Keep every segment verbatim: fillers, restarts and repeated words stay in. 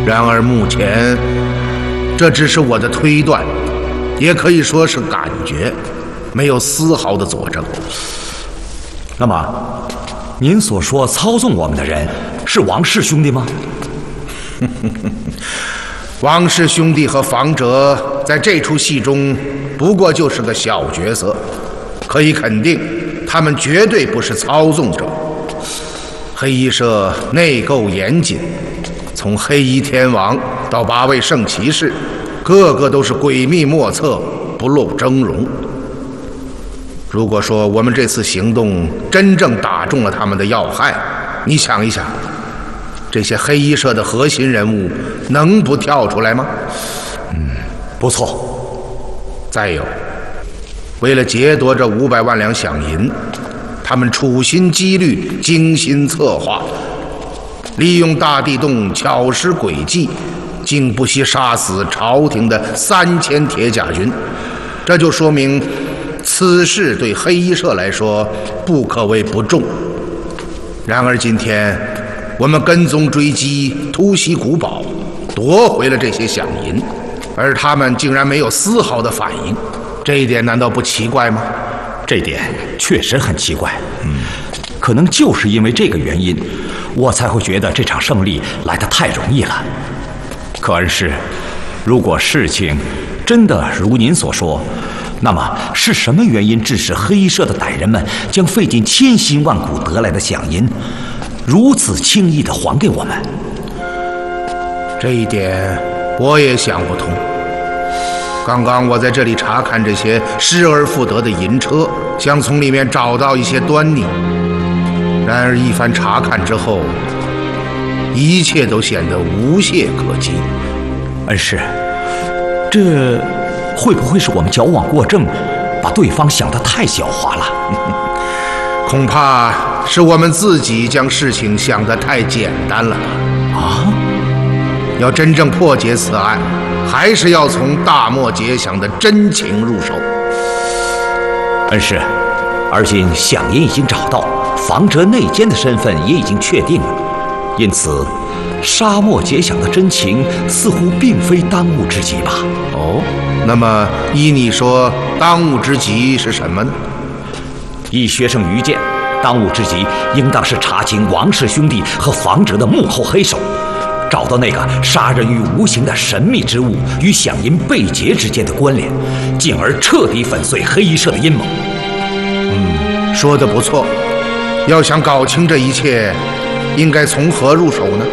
然而目前，这只是我的推断，也可以说是感觉，没有丝毫的佐证。 那么，您所说操纵我们的人是王氏兄弟吗？ 王氏兄弟和房哲在这出戏中不过就是个小角色，可以肯定，他们绝对不是操纵者。黑衣社内构严谨，从黑衣天王到八位圣骑士，个个都是诡秘莫测，不露峥嵘。如果说我们这次行动真正打中了他们的要害，你想一想，这些黑衣社的核心人物能不跳出来吗？ 嗯，不错。 再有，为了劫夺这五百万两饷银，他们处心积虑、精心策划，利用大地洞巧施诡计，竟不惜杀死朝廷的三千铁甲军。这就说明，此事对黑衣社来说不可谓不重。然而今天，我们跟踪追击，突袭古堡，夺回了这些饷银，而他们竟然没有丝毫的反应，这一点难道不奇怪吗？ 这点确实很奇怪。嗯，可能就是因为这个原因，我才会觉得这场胜利来得太容易了。可恩师，如果事情真的如您所说，那么是什么原因致使黑衣社的歹人们将费尽千辛万苦得来的饷银如此轻易地还给我们？ 这一点我也想不通。刚刚我在这里查看这些失而复得的银车，想从里面找到一些端倪。然而一番查看之后，一切都显得无懈可击。 恩师，这会不会是我们矫枉过正，把对方想得太狡猾了？ 恐怕是我们自己将事情想得太简单了吧？ 啊！ 要真正破解此案，还是要从大漠结饷的真情入手。 恩师，而今饷银已经找到，房哲内奸的身份也已经确定了，因此沙漠结饷的真情似乎并非当务之急吧？ 哦，那么依你说，当务之急是什么呢？ 依学生愚见，当务之急应当是查清王氏兄弟和房哲的幕后黑手，找到那个杀人于无形的神秘之物与饷银被劫之间的关联，进而彻底粉碎黑衣社的阴谋。 嗯，说得不错。要想搞清这一切，应该从何入手呢？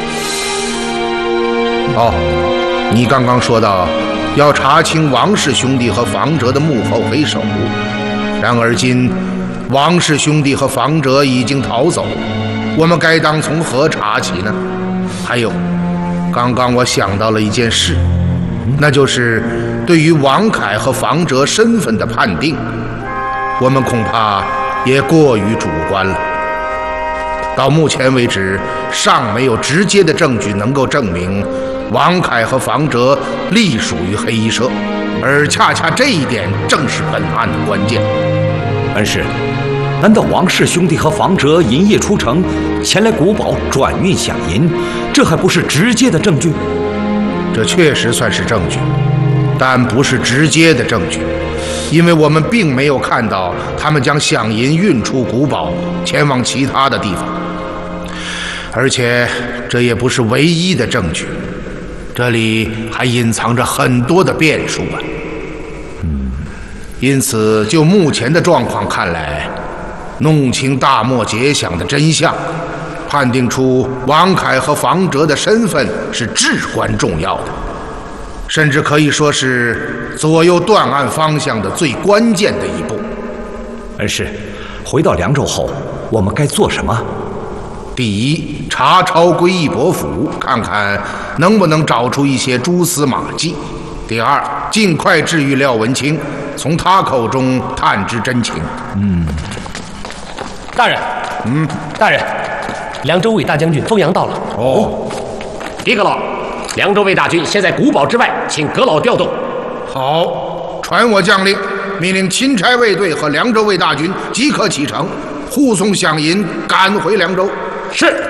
哦，你刚刚说到要查清王氏兄弟和房哲的幕后黑手，然而今王氏兄弟和房哲已经逃走，我们该当从何查起呢？还有，刚刚我想到了一件事，那就是对于王凯和房哲身份的判定，我们恐怕也过于主观了。到目前为止，尚没有直接的证据能够证明王凯和房哲隶属于黑衣社，而恰恰这一点正是本案的关键。 恩师，难道王氏兄弟和房哲银夜出城，前来古堡转运饷银，这还不是直接的证据？ 这确实算是证据，但不是直接的证据，因为我们并没有看到他们将饷银运出古堡，前往其他的地方。而且这也不是唯一的证据，这里还隐藏着很多的变数啊。 嗯， 因此就目前的状况看来，弄清大漠结饷的真相，判定出王凯和房哲的身份是至关重要的，甚至可以说是左右断案方向的最关键的一步。 恩师，回到凉州后，我们该做什么？ 第一，查抄归义伯府，看看能不能找出一些蛛丝马迹；第二，尽快治愈廖文清，从他口中探知真情。 嗯， 大人， 嗯， 大人，凉州卫大将军封阳到了。 哦， 狄阁老，凉州卫大军现在古堡之外，请阁老调动。 好，传我将令，命令钦差卫队和凉州卫大军即刻启程，护送饷银赶回凉州。 是。